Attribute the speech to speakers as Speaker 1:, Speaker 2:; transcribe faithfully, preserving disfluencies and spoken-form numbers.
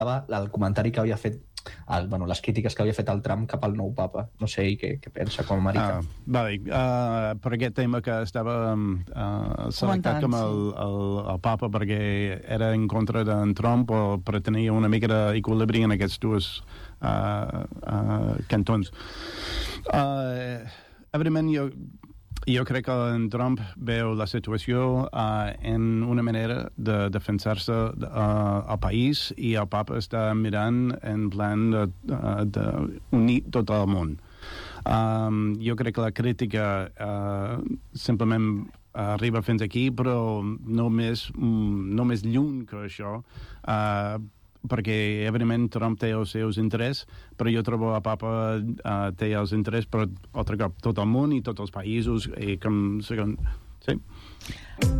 Speaker 1: el comentari que havia fet el, bueno, les crítiques que havia fet el Trump cap al nou papa. No sé ell què, què pensa com a americà.
Speaker 2: Ah, vale. Uh, per aquest tema que estava uh, selectat com el, el, el papa perquè era en contra d'en Trump o pretenia una mica d'equilibri en aquests dos uh, uh, cantons. Uh, evidentment, jo Jo crec que en Trump veu la situació uh, en una manera de defensar-se uh, al país i el papa està mirant en plan d'unir uh, tot el món. Um, jo crec que la crítica uh, simplement arriba fins aquí, però no més, mm, no més lluny que això, uh, perquè, evidentment, Trump té els seus interessos, però jo trobo el papa uh, té els interessos per altre cop tot el món i tots els països, i com... Sí.